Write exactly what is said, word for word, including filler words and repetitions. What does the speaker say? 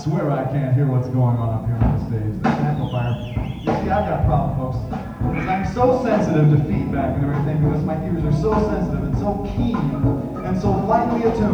swear I can't hear what's going on up here on the stage. This amplifier. You see, I've got a problem, folks. Because I'm so sensitive to feedback and everything, because my ears are so sensitive and so keen and so finely attuned.